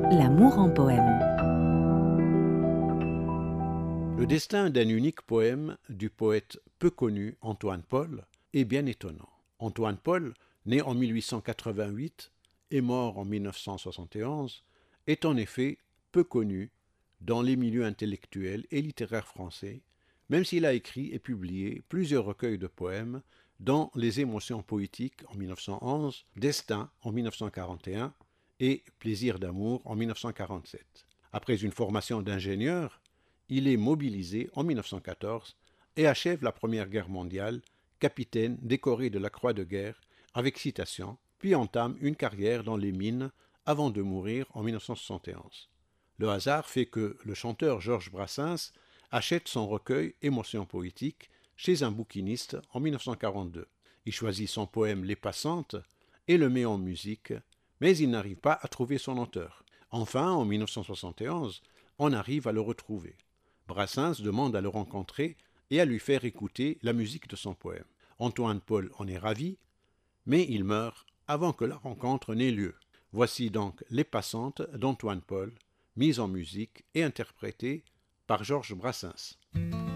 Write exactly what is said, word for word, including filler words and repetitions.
L'amour en poème. Le destin d'un unique poème du poète peu connu Antoine Paul est bien étonnant. Antoine Paul, né en mille huit cent quatre-vingt-huit et mort en mille neuf cent soixante et onze, est en effet peu connu dans les milieux intellectuels et littéraires français, même s'il a écrit et publié plusieurs recueils de poèmes dont Les émotions poétiques en mille neuf cent onze, Destin en mille neuf cent quarante et un et Plaisir d'amour en mille neuf cent quarante-sept. Après une formation d'ingénieur, il est mobilisé en mille neuf cent quatorze et achève la Première Guerre mondiale, capitaine décoré de la Croix de guerre avec citation, puis entame une carrière dans les mines avant de mourir en mille neuf cent soixante et onze. Le hasard fait que le chanteur Georges Brassens achète son recueil Émotions poétiques chez un bouquiniste en mille neuf cent quarante-deux. Il choisit son poème Les Passantes et le met en musique, mais il n'arrive pas à trouver son auteur. Enfin, en mille neuf cent soixante et onze, on arrive à le retrouver. Brassens demande à le rencontrer et à lui faire écouter la musique de son poème. Antoine Paul en est ravi, mais il meurt avant que la rencontre n'ait lieu. Voici donc Les Passantes d'Antoine Paul, mise en musique et interprétée par Georges Brassens.